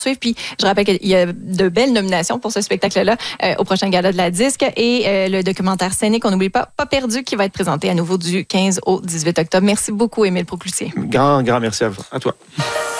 suivre. Puis je rappelle qu'il y a de belles nominations pour ce spectacle-là au prochain gala de la disque et le documentaire scénique, on n'oublie pas perdu, qui va être présenté à nouveau du 15 au 18 octobre. Merci beaucoup, Émile Procloutier. Grand merci à toi.